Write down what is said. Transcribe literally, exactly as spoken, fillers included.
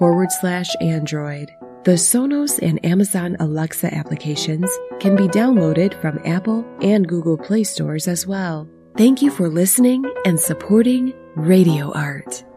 forward slash Android. The Sonos and Amazon Alexa applications can be downloaded from Apple and Google Play stores as well. Thank you for listening and supporting Radio Art.